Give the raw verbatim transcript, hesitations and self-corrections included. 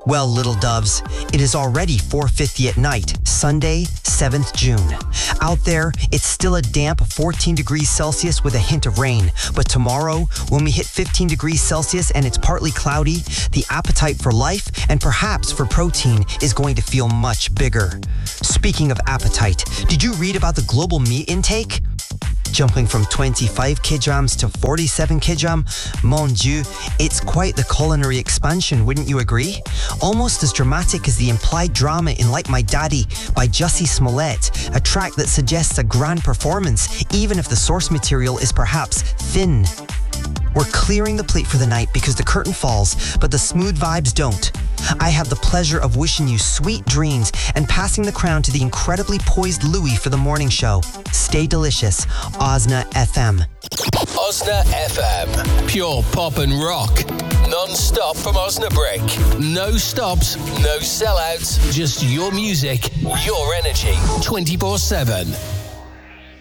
Well, little doves, it is already four fifty at night, Sunday, seventh June. Out there, it's still a damp fourteen degrees Celsius with a hint of rain. But tomorrow, when we hit fifteen degrees Celsius and it's partly cloudy, the appetite for life and perhaps for protein is going to feel much bigger. Speaking of appetite, did you read about the global meat intake? Jumping from twenty-five kilograms to forty-seven kilograms, mon dieu, it's quite the culinary expansion, wouldn't you agree? Almost as dramatic as the implied drama in Like My Daddy by Jussie Smollett, a track that suggests a grand performance, even if the source material is perhaps thin. We're clearing the plate for the night because the curtain falls, but the smooth vibes don't. I have the pleasure of wishing you sweet dreams and passing the crown to the incredibly poised Louis for the morning show. Stay delicious. Osna F M. Osna F M. Pure pop and rock. Non-stop from Osnabrück. No stops, no sellouts. Just your music, your energy. twenty-four seven.